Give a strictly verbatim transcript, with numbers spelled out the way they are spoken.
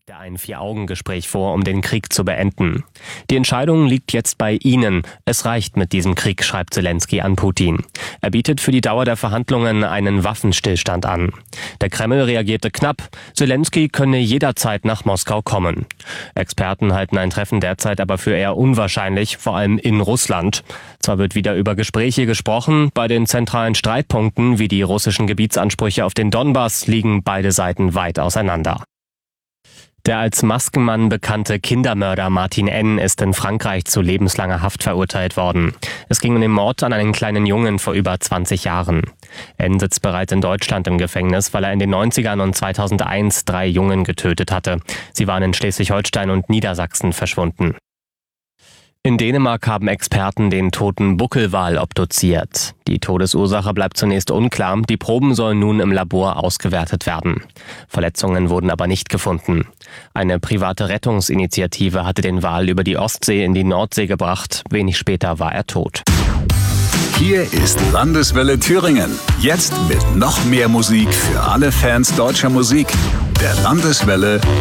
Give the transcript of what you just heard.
er ein Vier-Augen-Gespräch vor, um den Krieg zu beenden. Die Entscheidung liegt jetzt bei Ihnen. Es reicht mit diesem Krieg, schreibt Selenskyj an Putin. Er bietet für die Dauer der Verhandlungen einen Waffenstillstand an. Der Kreml reagierte knapp. Selenskyj könne jederzeit nach Moskau kommen. Experten halten ein Treffen derzeit aber für eher unwahrscheinlich, vor allem in Russland. Zwar wird wieder über Gespräche gesprochen, bei den zentralen Streitpunkten wie die russischen Gebietsansprüche auf den Donbass liegen beide Seiten weit auseinander. Der als Maskenmann bekannte Kindermörder Martin N. ist in Frankreich zu lebenslanger Haft verurteilt worden. Es ging um den Mord an einen kleinen Jungen vor über zwanzig Jahren. N. sitzt bereits in Deutschland im Gefängnis, weil er in den neunzigern und zweitausendeins drei Jungen getötet hatte. Sie waren in Schleswig-Holstein und Niedersachsen verschwunden. In Dänemark haben Experten den toten Buckelwal obduziert. Die Todesursache bleibt zunächst unklar, die Proben sollen nun im Labor ausgewertet werden. Verletzungen wurden aber nicht gefunden. Eine private Rettungsinitiative hatte den Wal über die Ostsee in die Nordsee gebracht. Wenig später war er tot. Hier ist Landeswelle Thüringen. Jetzt mit noch mehr Musik für alle Fans deutscher Musik. Der Landeswelle